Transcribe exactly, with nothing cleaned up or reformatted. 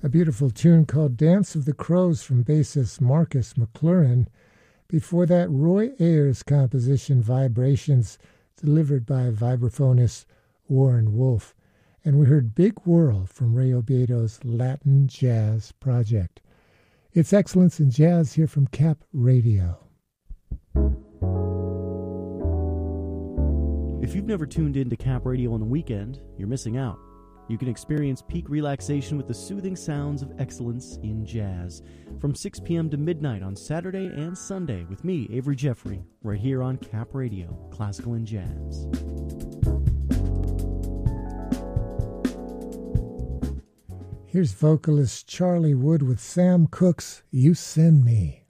A beautiful tune called Dance of the Crows from bassist Marcus McLaurin. Before that, Roy Ayers' composition Vibrations, delivered by vibraphonist Warren Wolf. And we heard Big Whirl from Ray Obiedo's Latin Jazz Project. It's Excellence in Jazz here from Cap Radio. If you've never tuned in to Cap Radio on the weekend, you're missing out. You can experience peak relaxation with the soothing sounds of excellence in jazz from six p.m. to midnight on Saturday and Sunday with me, Avery Jeffrey, right here on Cap Radio, Classical and Jazz. Here's vocalist Charlie Wood with Sam Cooke's You Send Me.